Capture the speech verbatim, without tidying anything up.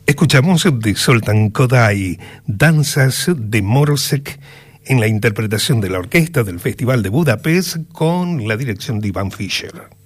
Escuchamos de Zoltán Kodály, Danzas de Morsek, en la interpretación de la orquesta del Festival de Budapest con la dirección de Ivan Fischer.